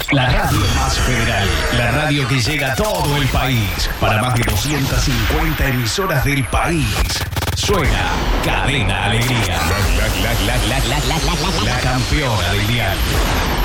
La radio más federal, la radio que llega a todo el país, para más de 250 emisoras del país. Suena Cadena Alegría. La campeona del diario.